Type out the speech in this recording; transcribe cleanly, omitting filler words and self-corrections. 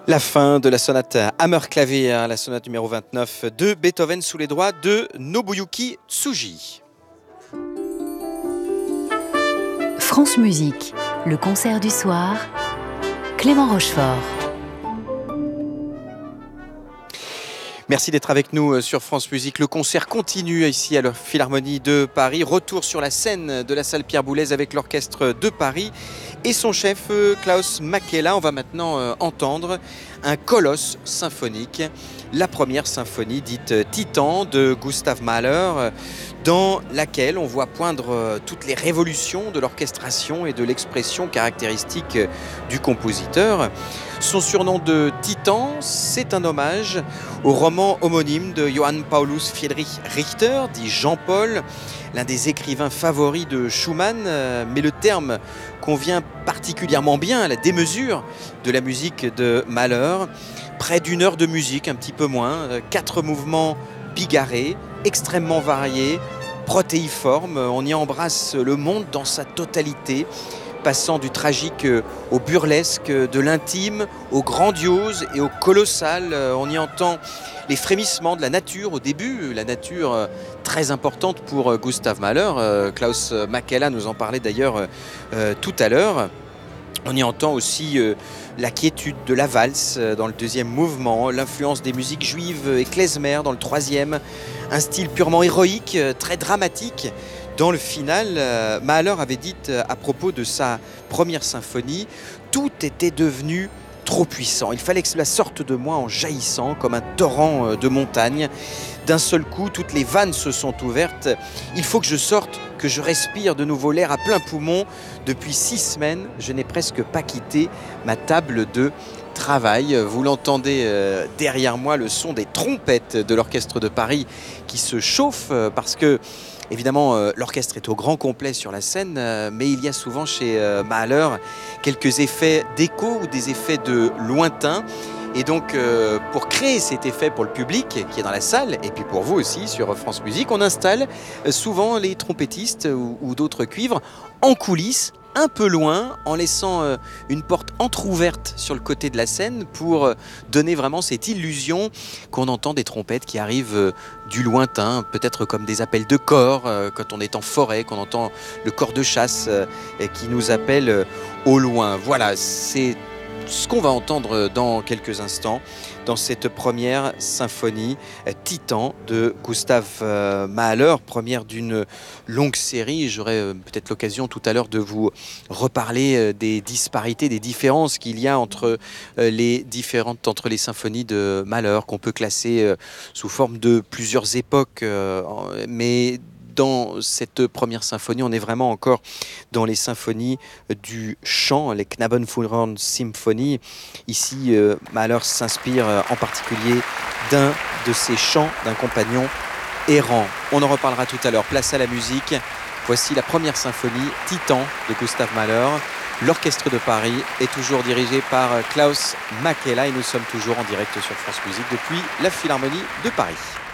La fin de la sonate Hammerklavier, la sonate numéro 29 de Beethoven sous les doigts de Nobuyuki Tsuji. France Musique, le concert du soir, Clément Rochefort. Merci d'être avec nous sur France Musique. Le concert continue ici à la Philharmonie de Paris. Retour sur la scène de la salle Pierre Boulez avec l'orchestre de Paris et son chef Klaus Mäkelä. On va maintenant entendre un colosse symphonique, la première symphonie dite Titan de Gustav Mahler, dans laquelle on voit poindre toutes les révolutions de l'orchestration et de l'expression caractéristique du compositeur. Son surnom de Titan, c'est un hommage au roman homonyme de Johann Paulus Friedrich Richter, dit Jean-Paul, l'un des écrivains favoris de Schumann, mais le terme convient particulièrement bien à la démesure de la musique de Mahler. Près d'une heure de musique, un petit peu moins, 4 mouvements bigarrés, extrêmement variés, protéiformes. On y embrasse le monde dans sa totalité, passant du tragique au burlesque, de l'intime au grandiose et au colossal. On y entend les frémissements de la nature au début, la nature très importante pour Gustav Mahler. Klaus Mäkelä nous en parlait d'ailleurs tout à l'heure. On y entend aussi la quiétude de la valse dans le deuxième mouvement, l'influence des musiques juives et klezmer dans le troisième, un style purement héroïque, très dramatique. Dans le final, Mahler avait dit à propos de sa première symphonie, tout était devenu trop puissant. Il fallait que cela sorte de moi en jaillissant comme un torrent de montagne. D'un seul coup, toutes les vannes se sont ouvertes. Il faut que je sorte, que je respire de nouveau l'air à plein poumon. Depuis 6 semaines, je n'ai presque pas quitté ma table de travail. Vous l'entendez derrière moi, le son des trompettes de l'orchestre de Paris qui se chauffe parce que évidemment, l'orchestre est au grand complet sur la scène, mais il y a souvent chez Mahler quelques effets d'écho ou des effets de lointain. Et donc, pour créer cet effet pour le public qui est dans la salle, et puis pour vous aussi sur France Musique, on installe souvent les trompettistes ou d'autres cuivres en coulisses, un peu loin, en laissant une porte entrouverte sur le côté de la scène pour donner vraiment cette illusion qu'on entend des trompettes qui arrivent du lointain, peut-être comme des appels de cor, quand on est en forêt, qu'on entend le cor de chasse qui nous appelle au loin. Voilà, c'est ce qu'on va entendre dans quelques instants dans cette première symphonie Titan de Gustav Mahler, première d'une longue série. J'aurai peut-être l'occasion tout à l'heure de vous reparler des disparités, des différences qu'il y a entre les symphonies de Mahler qu'on peut classer sous forme de plusieurs époques, mais dans cette première symphonie, on est vraiment encore dans les symphonies du chant, les Knabenfullhorn Symphony. Ici, Mahler s'inspire en particulier d'un de ses chants d'un compagnon errant. On en reparlera tout à l'heure. Place à la musique. Voici la première symphonie, Titan, de Gustav Mahler. L'orchestre de Paris est toujours dirigé par Klaus Mäkelä et nous sommes toujours en direct sur France Musique depuis la Philharmonie de Paris.